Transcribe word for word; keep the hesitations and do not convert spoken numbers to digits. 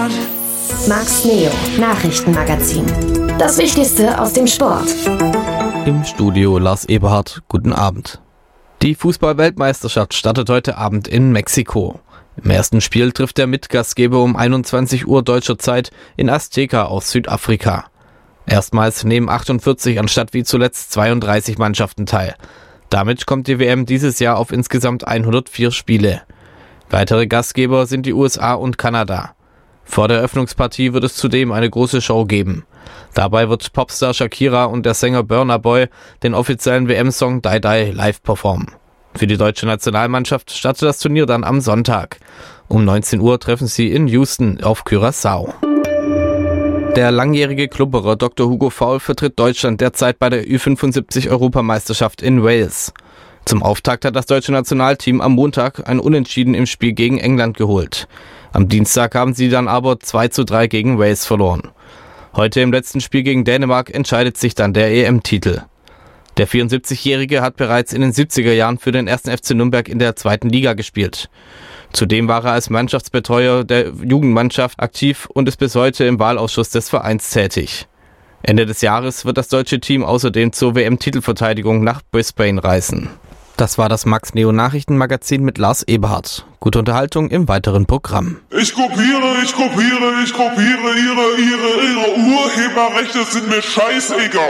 Max Neo Nachrichtenmagazin. Das Wichtigste aus dem Sport. Im Studio Lars Eberhardt, guten Abend. Die Fußball-Weltmeisterschaft startet heute Abend in Mexiko. Im ersten Spiel trifft der Mitgastgeber um einundzwanzig Uhr deutscher Zeit in Azteca aus Südafrika. Erstmals nehmen achtundvierzig anstatt wie zuletzt zweiunddreißig Mannschaften teil. Damit kommt die W M dieses Jahr auf insgesamt hundertvier Spiele. Weitere Gastgeber sind die U S A und Kanada. Vor der Eröffnungspartie wird es zudem eine große Show geben. Dabei wird Popstar Shakira und der Sänger Burna Boy den offiziellen W M-Song Die Die live performen. Für die deutsche Nationalmannschaft startet das Turnier dann am Sonntag. Um neunzehn Uhr treffen sie in Houston auf Curaçao. Der langjährige Klubberer Doktor Hugo Faul vertritt Deutschland derzeit bei der Ü fünfundsiebzig-Europameisterschaft in Wales. Zum Auftakt hat das deutsche Nationalteam am Montag ein Unentschieden im Spiel gegen England geholt. Am Dienstag haben sie dann aber zwei zu drei gegen Wales verloren. Heute im letzten Spiel gegen Dänemark entscheidet sich dann der E M-Titel. Der vierundsiebzigjährige hat bereits in den siebziger Jahren für den ersten F C Nürnberg in der zweiten Liga gespielt. Zudem war er als Mannschaftsbetreuer der Jugendmannschaft aktiv und ist bis heute im Wahlausschuss des Vereins tätig. Ende des Jahres wird das deutsche Team außerdem zur W M-Titelverteidigung nach Brisbane reisen. Das war das Max Neo Nachrichtenmagazin mit Lars Eberhardt. Gute Unterhaltung im weiteren Programm. Ich kopiere, ich kopiere, ich kopiere, ihre, ihre, ihre Urheberrechte sind mir scheißegal.